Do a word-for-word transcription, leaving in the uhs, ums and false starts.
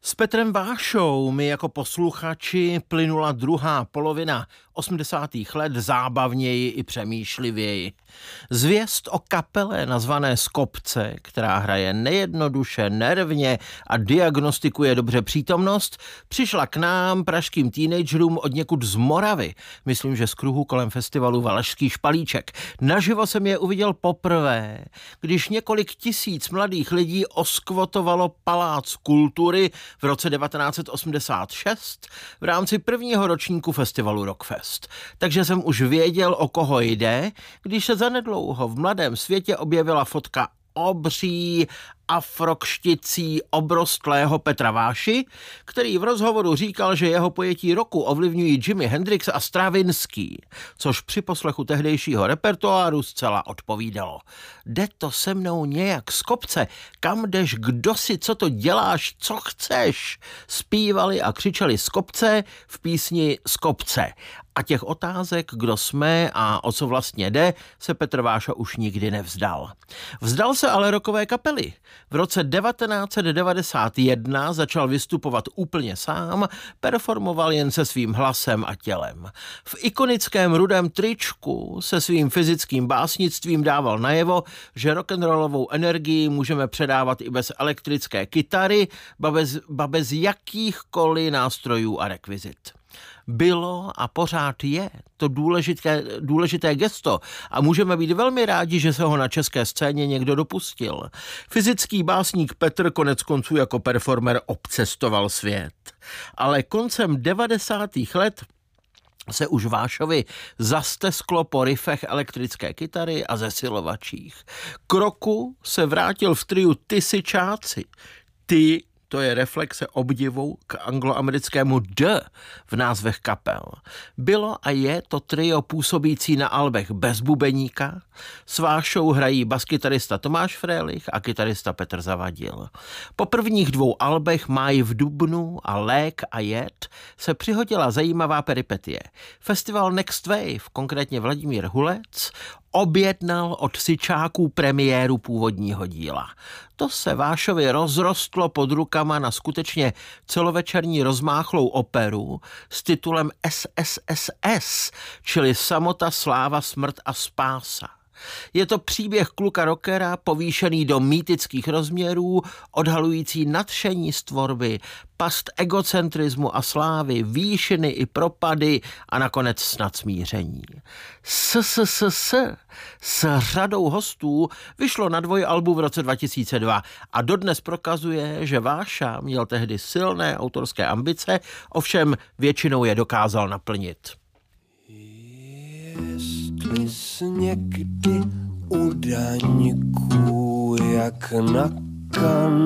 S Petrem Vášou mi jako posluchači plynula druhá polovina osmdesátých let zábavněji i přemýšlivěji. Zvěst o kapele nazvané Skopce, která hraje nejednoduše, nervně a diagnostikuje dobře přítomnost, přišla k nám, pražským teenagerům, od někud z Moravy. Myslím, že z kruhu kolem festivalu Valašský špalíček. Naživo jsem je uviděl poprvé, když několik tisíc mladých lidí oskvotovalo Palác kultury v roce devatenáct set osmdesát šest v rámci prvního ročníku festivalu Rockfest. Takže jsem už věděl, o koho jde, když se zanedlouho v Mladém světě objevila fotka obří afrokšticí obrostlého Petra Váši, který v rozhovoru říkal, že jeho pojetí roku ovlivňují Jimi Hendrix a Stravinský, což při poslechu tehdejšího repertoáru zcela odpovídalo. Jde to se mnou nějak z kopce, kam jdeš, kdo si, co to děláš, co chceš, zpívali a křičeli z kopce v písni Z kopce. A těch otázek, kdo jsme a o co vlastně jde, se Petr Váša už nikdy nevzdal. Vzdal se ale rockové kapely. V roce devatenáct set devadesát jedna začal vystupovat úplně sám, performoval jen se svým hlasem a tělem. V ikonickém rudém tričku se svým fyzickým básnictvím dával najevo, že rock'n'rollovou energii můžeme předávat i bez elektrické kytary, ba bez, ba bez jakýchkoliv nástrojů a rekvizit. Bylo a pořád je to důležité, důležité gesto a můžeme být velmi rádi, že se ho na české scéně někdo dopustil. Fyzický básník Petr konec konců jako performer obcestoval svět. Ale koncem devadesátých let se už Vášovi zastesklo po riffech elektrické kytary a zesilovačích. K roku se vrátil v triu Ty si čáci. Ty To je reflexe obdivu k angloamerickému D v názvech kapel. Bylo a je to trio působící na albech bez bubeníka. S Vášou hrají baskytarista Tomáš Frélich a kytarista Petr Zavadil. Po prvních dvou albech Máj v dubnu a Lék a jed se přihodila zajímavá peripetie. Festival Next Wave, konkrétně Vladimír Hulec, objednal od Syčáků premiéru původního díla. To se Vášovi rozrostlo pod rukama na skutečně celovečerní rozmáchlou operu s titulem S S S S, čili Samota, sláva, smrt a spása. Je to příběh kluka rockera povýšený do mýtických rozměrů, odhalující nadšení z tvorby, past egocentrismu a slávy, výšiny i propady a nakonec snad smíření. S S S S s řadou hostů vyšlo na dvojalbu v roce dva tisíce dva a dodnes prokazuje, že Váša měl tehdy silné autorské ambice, ovšem většinou je dokázal naplnit. Jestli jsi někdy u daňků jak na kan